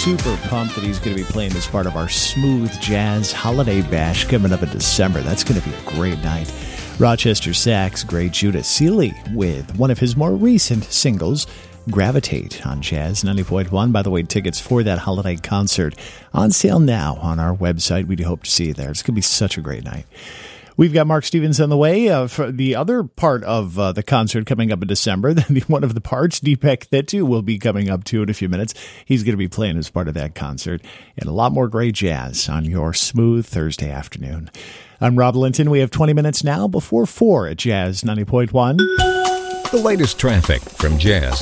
super pumped that he's going to be playing as part of our Smooth Jazz Holiday Bash coming up in December. That's going to be a great night. Rochester Sax great Judah Seeley with one of his more recent singles, Gravitate, on Jazz 90.1. By the way, tickets for that holiday concert on sale now on our website. We do hope to see you there. It's going to be such a great night. We've got Mark Stevens on the way for the other part of the concert coming up in December. One of the parts, Deepak Thettu, will be coming up too in a few minutes. He's going to be playing as part of that concert. And a lot more great jazz on your smooth Thursday afternoon. I'm Rob Linton. We have 20 minutes now before 4 at Jazz 90.1. The latest traffic from Jazz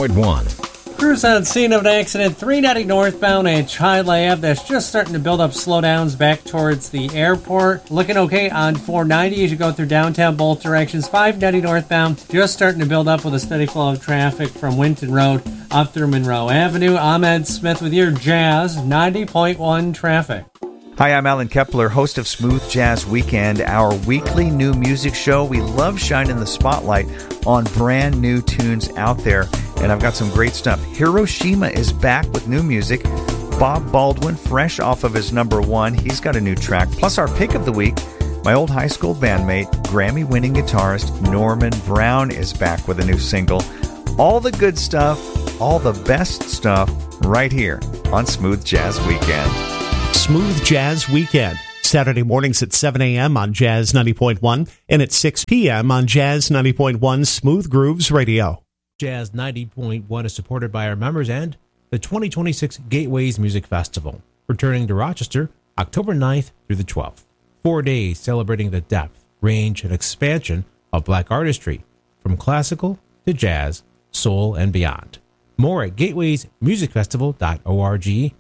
90.1. Crews on scene of an accident, 390 northbound at Chiley Ave. That's just starting to build up slowdowns back towards the airport. Looking okay on 490 as you go through downtown both directions. 590 northbound, just starting to build up with a steady flow of traffic from Winton Road up through Monroe Avenue. Ahmed Smith with your Jazz 90.1 traffic. Hi, I'm Alan Kepler, host of Smooth Jazz Weekend, our weekly new music show. We love shining the spotlight on brand new tunes out there, and I've got some great stuff. Hiroshima is back with new music. Bob Baldwin, fresh off of his #1, he's got a new track. Plus our pick of the week, my old high school bandmate, Grammy-winning guitarist Norman Brown is back with a new single. All the good stuff, all the best stuff, right here on Smooth Jazz Weekend. Smooth Jazz Weekend, Saturday mornings at 7 a.m. on Jazz 90.1 and at 6 p.m. on Jazz 90.1 Smooth Grooves Radio. Jazz 90.1 is supported by our members and the 2026 Gateways Music Festival, returning to Rochester October 9th through the 12th. 4 days celebrating the depth, range, and expansion of black artistry, from classical to jazz, soul, and beyond. More at gatewaymusicfestival.org.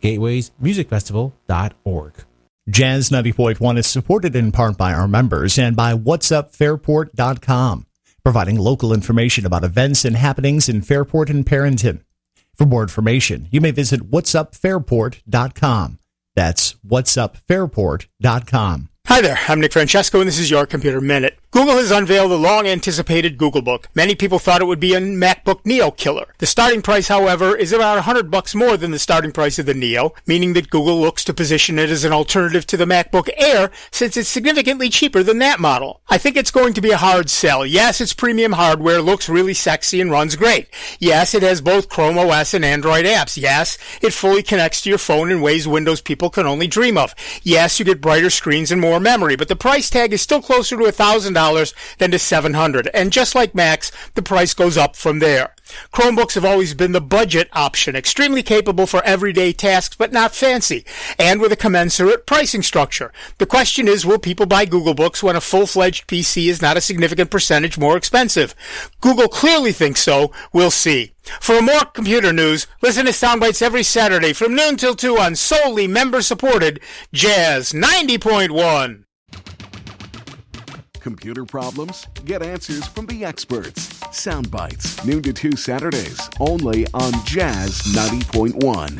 gatewaymusicfestival.org. Jazz 90.1 is supported in part by our members and by whatsupfairport.com, providing local information about events and happenings in Fairport and Perrington. For more information, you may visit whatsupfairport.com. That's whatsupfairport.com. Hi there, I'm Nick Francesco, and this is your Computer Minute. Google has unveiled the long-anticipated Google Book. Many people thought it would be a MacBook Neo killer. The starting price, however, is about $100 more than the starting price of the Neo, meaning that Google looks to position it as an alternative to the MacBook Air since it's significantly cheaper than that model. I think it's going to be a hard sell. Yes, it's premium hardware, looks really sexy, and runs great. Yes, it has both Chrome OS and Android apps. Yes, it fully connects to your phone in ways Windows people can only dream of. Yes, you get brighter screens and more memory, but the price tag is still closer to $1,000 than to $700, and just like Macs, the price goes up from there. Chromebooks have always been the budget option, extremely capable for everyday tasks, but not fancy, and with a commensurate pricing structure. The question is, will people buy Google Books when a full-fledged PC is not a significant percentage more expensive? Google clearly thinks so. We'll see. For more computer news, listen to Soundbites every Saturday from noon till 2 on solely member-supported Jazz 90.1. Computer problems? Get answers from the experts. Soundbites, noon to 2 Saturdays, only on Jazz 90.1.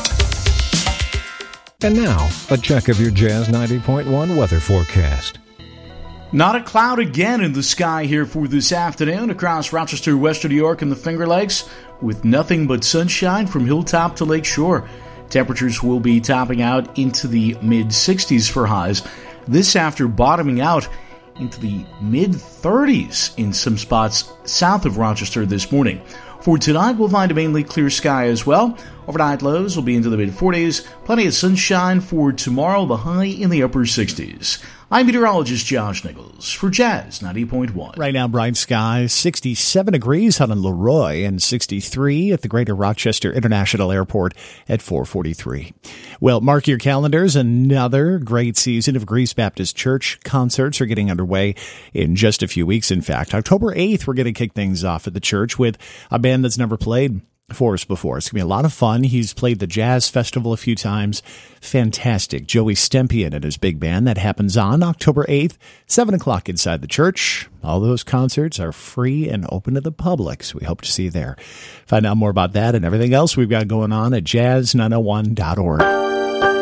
And now, a check of your Jazz 90.1 weather forecast. Not a cloud again in the sky here for this afternoon across Rochester, Western New York, and the Finger Lakes, with nothing but sunshine from hilltop to lakeshore. Temperatures will be topping out into the mid-60s for highs. This after bottoming out into the mid-30s in some spots south of Rochester this morning. For tonight, we'll find a mainly clear sky as well. Overnight lows will be into the mid-40s. Plenty of sunshine for tomorrow, the high in the upper 60s. I'm meteorologist Josh Nichols for Jazz 90.1. Right now, bright skies, 67 degrees out in Leroy and 63 at the Greater Rochester International Airport at 4:43. Well, mark your calendars. Another great season of Greece Baptist Church concerts are getting underway in just a few weeks. In fact, October 8th, we're going to kick things off at the church with a band that's never played for us before. It's going to be a lot of fun. He's played the Jazz Festival a few times. Fantastic. Joey Stempian and his big band. That happens on October 8th, 7 o'clock inside the church. All those concerts are free and open to the public, so we hope to see you there. Find out more about that and everything else we've got going on at jazz901.org.